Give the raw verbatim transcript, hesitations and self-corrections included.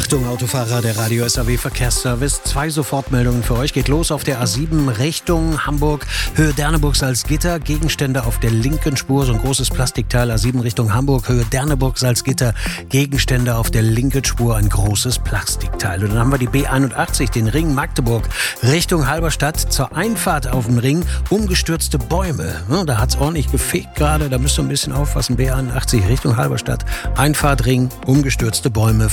Achtung Autofahrer, der Radio S A W Verkehrsservice. Zwei Sofortmeldungen für euch. Geht los auf der A sieben Richtung Hamburg, Höhe Derneburg-Salzgitter. Gegenstände auf der linken Spur, so ein großes Plastikteil. A sieben Richtung Hamburg, Höhe Derneburg-Salzgitter. Gegenstände auf der linken Spur, ein großes Plastikteil. Und dann haben wir die B einundachtzig, den Ring Magdeburg, Richtung Halberstadt. Zur Einfahrt auf den Ring, umgestürzte Bäume. Ja, da hat es ordentlich gefegt gerade, da müsst ihr ein bisschen aufpassen. B einundachtzig Richtung Halberstadt, Einfahrt Ring, umgestürzte Bäume.